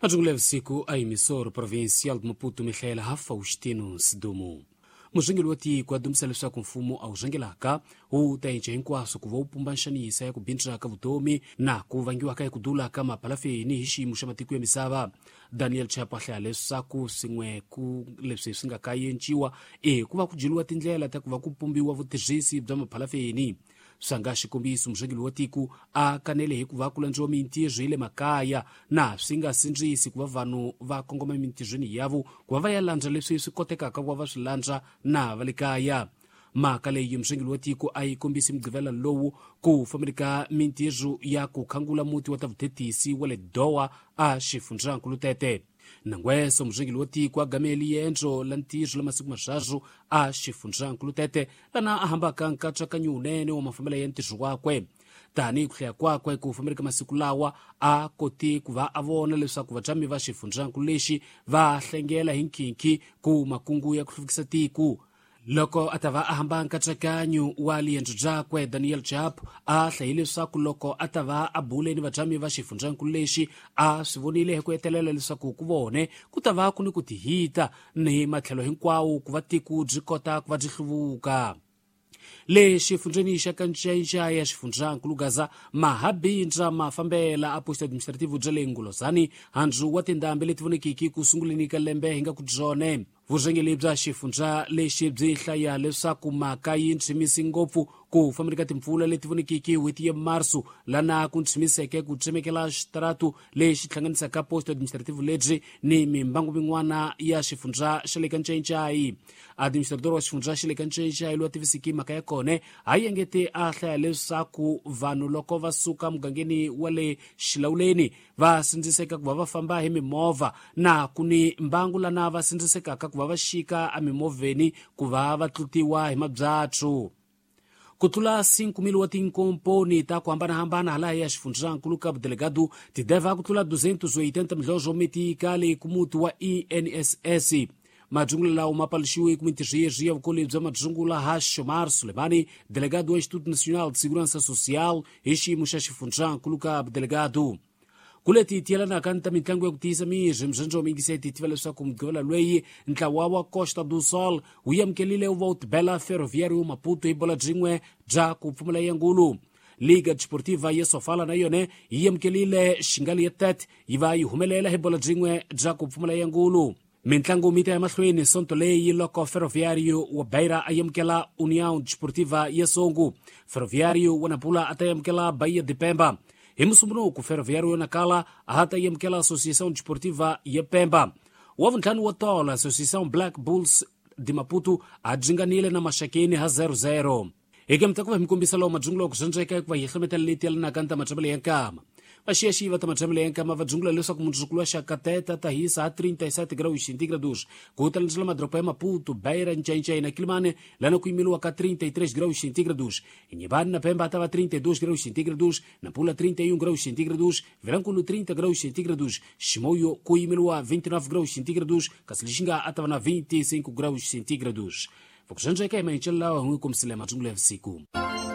Majungulo ya usiku a emissora provincial de Maputo Michaela Faustino Sidumu. Mujungilo wati kwa dumsa lefsa kumfumo au jangilaka u tainje nkwaso kuva upumbanshanisa ya kubintra kavutomi na kuvangiwa kaya kudula kama palafe ni hishi mushamatiku ya misava. Daniel Chapahla lefsa kusingwe ku lefsa singa kaya nchiwa kuva kujilua tindlela ta kuva kupumbiwa vutejisi bzama palafe ni. Sangashi kumbisu mjungilo watiku kanele kuva kulanjwa mintije ile makaya na singa sinjisi kuva vanu va kongoma mintije ni yavu kuva vaya lanja lefsa yusikoteka kuva vashilanja na valikaya. Makale yumjungilo watiku kumbisi mgivela lowu ku famirika mintiju ya kukangula muti watavutetisi wale doa shifunja nkulutete. Nangweso mjungilo watiku gameli yenjo lantiju la masiku mashazu shifunja nkulutete lana ahamba kankacha kanyunene wa mafamila yentiju wakwe. Tani kukhya kwakwe ku famirika masiku lawa koti kuva avona lesa kuva chami va shifunja nkuleshi va hlengela hinkinki ku makungu ya kufikisa tiku. Loko atava ahamba nkachakanyu wali yenjujakwe Daniel Chap hlaile saku loko atava abule ni vachami va shifunja nkuleshi sivonile hekuetelela lisaku kuvone kutava kuni kutihita ni matlhelo hinkwawo kuva tiku jikota kuva jihluvuka. Le shifunjeni shakanchaisha ya shifunja nkulugaza mahabinja mafambela aposto administrativo jalengulozani hanju watendambe letivonekiki kusungulini kalembe hinga kujone. Vuzhengeli bza shifunja leshi bzihla ya lesaku makayi nchimisi ngopfu ku famirika timfula letivonekiki witi ya marsu lana kunchimiseke kuchemekela shitaratu leshi tlanganisa ka posto administrativo leji ni mimbangu mingwana ya shifunja shalekanchainchai. Administrador wa shifunja shalekanchainchai lwa tivisiki makaya kone ayengete ahla ya lesaku vanu loko vasuka mgangeni wale shilauleni vasinziseka kuva vafamba hemi mova na kuni mbangu lana vasinziseka kuva vashika amimoveni kuva vatlutiwa himabzathu. Kutula 5,000 wati nkomponi ta kuambana hambana hala ya shifunja nkuluka delegado tideva kutula 280 milhões meti kale kumutu wa INSS. Majungula la umapalishiwe kumitijieji ya ukole bza majungula Hashomar Sulemani, delegado wa Instituto Nacional de Segurança Social, ishi musha shifunja nkuluka delegado. Kuleti tiela na kanta mitangu ya kutisa miji mjanjo mingiseti tivalesa kumgwela lweyi nklawawa Costa do Sol uyamkelile uvaut bela ferroviário Maputo ibola jingwe ja kupfumula yangulu. Liga Desportiva ya Sofala na yone iyamkelile shingali yetet iva yuhumelela ibola jingwe ja kupfumula yangulu. Mintlangu mita ya mahlweni Sontolei loko ferroviário wa Beira ayamkela União Desportiva ya Songo. Ferroviário wanapula atayamkela Bahia de Pemba. Himusumuno ku ferroviário nakala hata yamkela Associação Desportiva ya Pemba. Wavuntanu watola Associação Black Bulls de Maputo ajinganile na mashakini ha 0-0. Mtakuwa mkumbisa lao majungula kujanjeka kwa yihlemetaliti na kanta machabali yankama. Mashiashi vata machabali yankama vajungula lesa kumunjukula shakateta tahisa 37 graus centígrados. Kuutalanjila madropa Maputo, Beira, Nchancha na Kilimane lana kuimilu waka 33 graus centígrados. Inyebani na Pemba atava 32 graus centígrados, na Pula 31 graus centígrados, Verankulu 30 graus centígrados, Shimoyo kuimilu wa 29 graus centígrados, Kasilishinga atava na 25 graus centígrados. Vokujanja ika imainchela wa hui kumsile majungula ya siku.